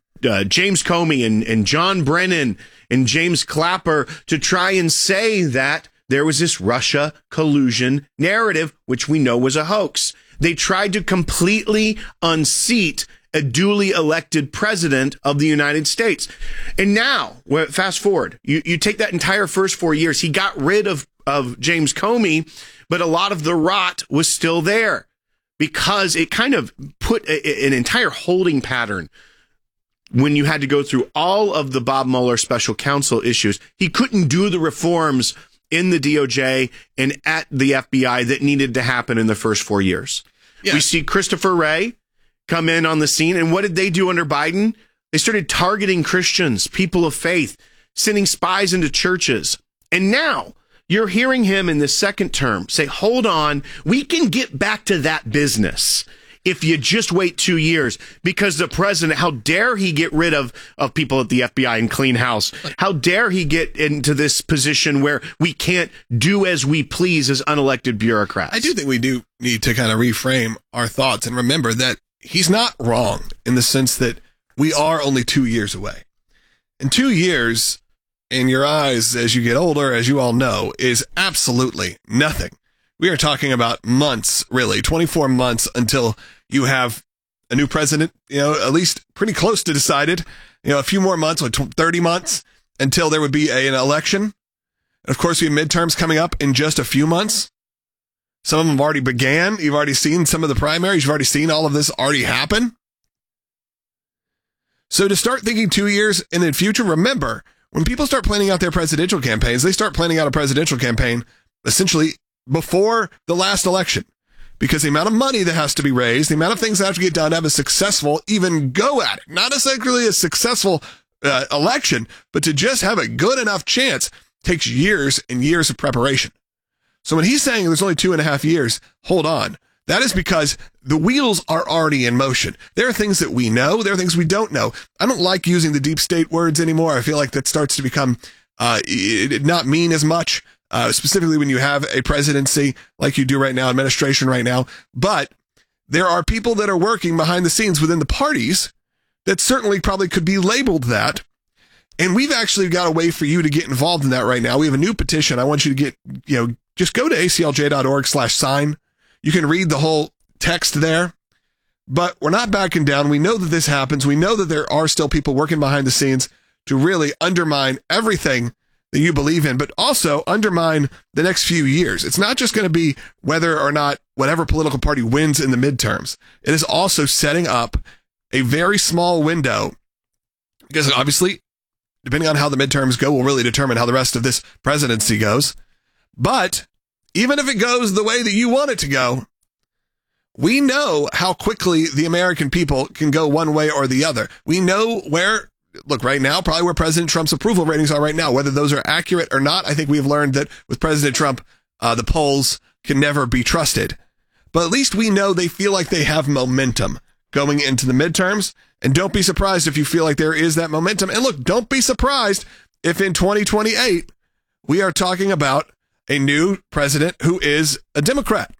James Comey and John Brennan and James Clapper, to try and say that there was this Russia collusion narrative, which we know was a hoax. They tried to completely unseat a duly elected president of the United States. And now, fast forward, you take that entire first 4 years, he got rid of James Comey, but a lot of the rot was still there because it kind of put an entire holding pattern when you had to go through all of the Bob Mueller special counsel issues. He couldn't do the reforms in the DOJ and at the FBI that needed to happen in the first 4 years. Yeah. We see Christopher Wray come in on the scene, and what did they do under Biden? They started targeting Christians, people of faith, sending spies into churches. And now you're hearing him in the second term say, hold on, we can get back to that business if you just wait 2 years, because the president, how dare he get rid of people at the FBI and clean house? How dare he get into this position where we can't do as we please as unelected bureaucrats? I do think we do need to kind of reframe our thoughts and remember that he's not wrong in the sense that we are only 2 years away. And 2 years in your eyes as you get older, as you all know, is absolutely nothing. We are talking about months, really, 24 months until you have a new president, at least pretty close to decided, a few more months, like 30 months until there would be an election. And of course, we have midterms coming up in just a few months. Some of them already began. You've already seen some of the primaries. You've already seen all of this already happen. So to start thinking 2 years in the future, remember, when people start planning out their presidential campaigns, they start planning out a presidential campaign essentially before the last election, because the amount of money that has to be raised, the amount of things that have to get done to have a successful, even go at it, not necessarily a successful election, but to just have a good enough chance takes years and years of preparation. So when he's saying there's only 2.5 years, hold on. That is because the wheels are already in motion. There are things that we know. There are things we don't know. I don't like using the deep state words anymore. I feel like that starts to become not mean as much. Specifically when you have a presidency like you do right now, administration right now. But there are people that are working behind the scenes within the parties that certainly probably could be labeled that. And we've actually got a way for you to get involved in that right now. We have a new petition. I want you to get, just go to aclj.org/sign. You can read the whole text there. But we're not backing down. We know that this happens. We know that there are still people working behind the scenes to really undermine everything that you believe in, but also undermine the next few years. It's not just going to be whether or not whatever political party wins in the midterms. It is also setting up a very small window, because obviously, depending on how the midterms go, will really determine how the rest of this presidency goes. But even if it goes the way that you want it to go, we know how quickly the American people can go one way or the other. We know look, right now, probably where President Trump's approval ratings are right now, whether those are accurate or not. I think we've learned that with President Trump, the polls can never be trusted. But at least we know they feel like they have momentum going into the midterms. And don't be surprised if you feel like there is that momentum. And look, don't be surprised if in 2028, we are talking about a new president who is a Democrat.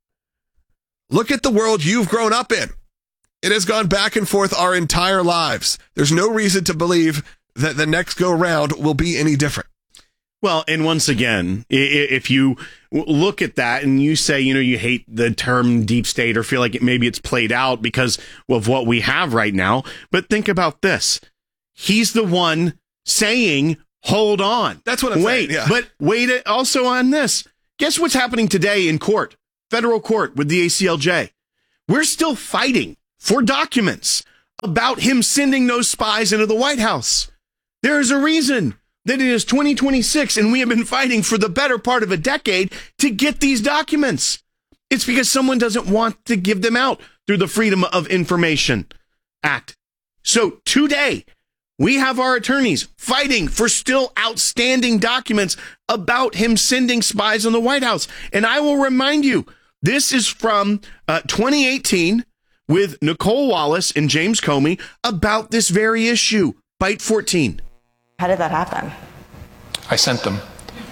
Look at the world you've grown up in. It has gone back and forth our entire lives. There's no reason to believe that the next go round will be any different. Well, and once again, if you look at that and you say, you hate the term deep state or feel like maybe it's played out because of what we have right now, but think about this. He's the one saying hold on. That's what I'm saying. Yeah. But wait also on this. Guess what's happening today in court, federal court with the ACLJ? We're still fighting for documents about him sending those spies into the White House. There is a reason that it is 2026 and we have been fighting for the better part of a decade to get these documents. It's because someone doesn't want to give them out through the Freedom of Information Act. So today, we have our attorneys fighting for still outstanding documents about him sending spies in the White House. And I will remind you, this is from 2018 with Nicole Wallace and James Comey about this very issue. Bite 14. How did that happen? I sent them.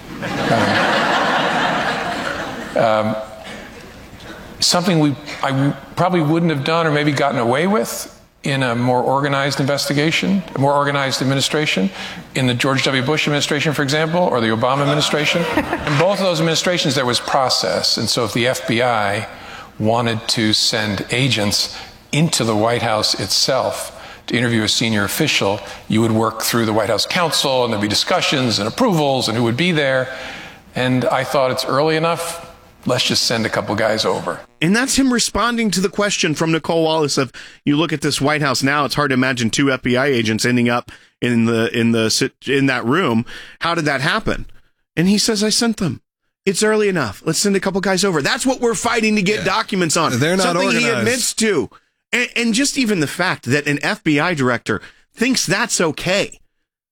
Something I probably wouldn't have done or maybe gotten away with in a more organized investigation, a more organized administration, in the George W. Bush administration, for example, or the Obama administration. In both of those administrations, there was process. And so if the FBI wanted to send agents into the White House itself to interview a senior official, you would work through the White House counsel, and there'd be discussions and approvals and who would be there. And I thought, it's early enough. Let's just send a couple guys over. And that's him responding to the question from Nicole Wallace of, you look at this White House now, it's hard to imagine 2 FBI agents ending up in that room. How did that happen? And he says, I sent them. It's early enough. Let's send a couple guys over. That's what we're fighting to get documents on. They're not something organized. He admits to. And just even the fact that an FBI director thinks that's okay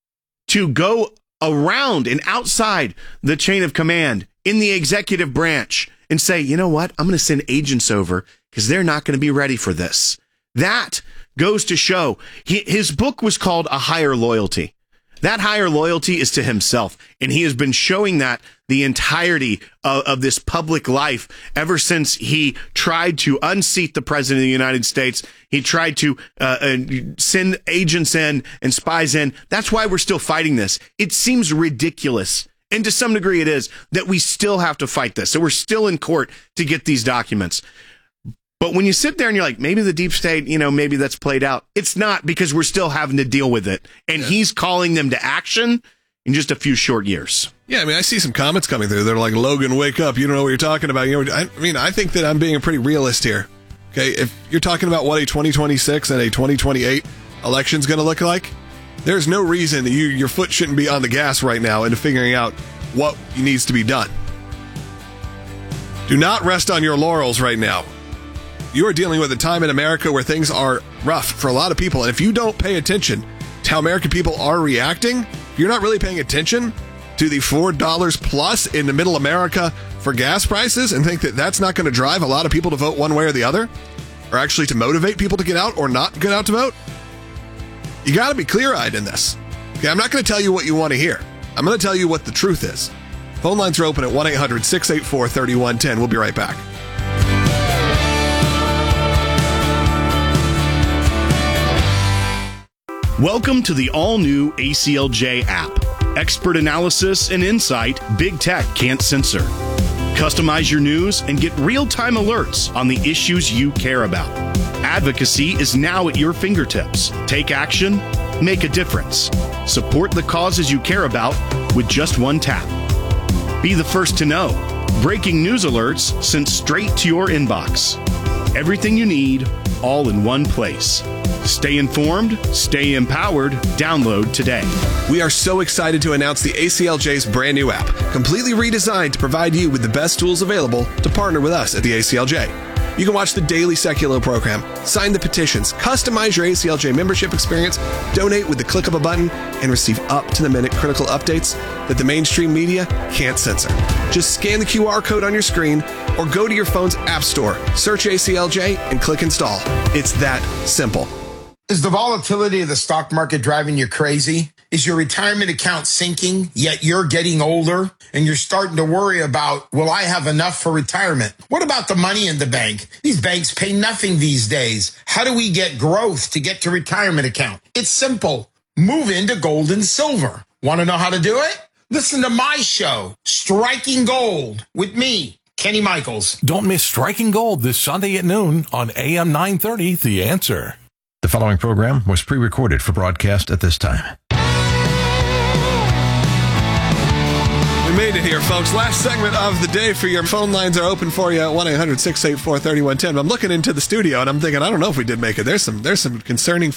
to go around and outside the chain of command in the executive branch and say, you know what, I'm going to send agents over because they're not going to be ready for this. That goes to show his book was called A Higher Loyalty. That higher loyalty is to himself. And he has been showing that the entirety of this public life ever since he tried to unseat the president of the United States. He tried to send agents in and spies in. That's why we're still fighting this. It seems ridiculous. And to some degree it is that we still have to fight this. So we're still in court to get these documents. But when you sit there and you're like, maybe the deep state, maybe that's played out. It's not, because we're still having to deal with it. And he's calling them to action in just a few short years. Yeah, I mean, I see some comments coming through. They're like, Logan, wake up. You don't know what you're talking about. I think that I'm being a pretty realist here. Okay, if you're talking about what a 2026 and a 2028 election's going to look like, there's no reason that your foot shouldn't be on the gas right now into figuring out what needs to be done. Do not rest on your laurels right now. You are dealing with a time in America where things are rough for a lot of people. And if you don't pay attention to how American people are reacting, if you're not really paying attention to the $4 plus in the middle America for gas prices and think that that's not going to drive a lot of people to vote one way or the other, or actually to motivate people to get out or not get out to vote, you got to be clear-eyed in this. Okay, I'm not going to tell you what you want to hear. I'm going to tell you what the truth is. Phone lines are open at 1-800-684-3110. We'll be right back. Welcome to the all-new ACLJ app. Expert analysis and insight Big Tech can't censor. Customize your news and get real-time alerts on the issues you care about. Advocacy is now at your fingertips. Take action, make a difference. Support the causes you care about with just one tap. Be the first to know. Breaking news alerts sent straight to your inbox. Everything you need, all in one place. Stay informed, stay empowered. Download today. We are so excited to announce the ACLJ's brand new app, completely redesigned to provide you with the best tools available to partner with us at the ACLJ. You can watch the daily Secular program, sign the petitions, customize your ACLJ membership experience, donate with the click of a button, and receive up-to-the-minute critical updates that the mainstream media can't censor. Just scan the QR code on your screen or go to your phone's app store, search ACLJ, and click install. It's that simple. Is the volatility of the stock market driving you crazy? Is your retirement account sinking, yet you're getting older and you're starting to worry about, will I have enough for retirement? What about the money in the bank? These banks pay nothing these days. How do we get growth to get to retirement account? It's simple. Move into gold and silver. Want to know how to do it? Listen to my show, Striking Gold, with me, Kenny Michaels. Don't miss Striking Gold this Sunday at noon on AM 930, The Answer. The following program was pre-recorded for broadcast at this time. made it here, folks. Last segment of the day for your phone lines are open for you at 1-800-684-3110. I'm looking into the studio and I'm thinking, I don't know if we did make it. There's some concerning